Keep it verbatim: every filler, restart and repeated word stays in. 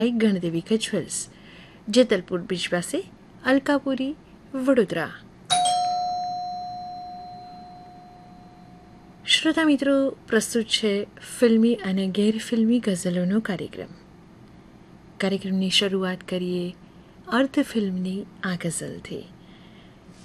Gandevi કચ્છવલ્સ, Jetalpur bridge પાસે, અલકાપુરી, વડોદરા. શ્રોતા મિત્રો, પ્રસ્તુત છે ફિલ્મી અને ગેરફિલ્મી ગઝલોનો કાર્યક્રમ. કાર્યક્રમની શરૂઆત કરીએ અર્ધ ફિલ્મની આ ગઝલથી.